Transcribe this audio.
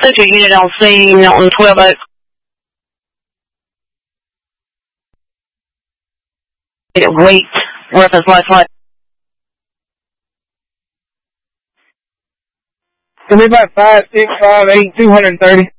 Such a unit on scene on 12 Oaks. Weight reference last night. Can we buy 5, 6, 5, 8, 230?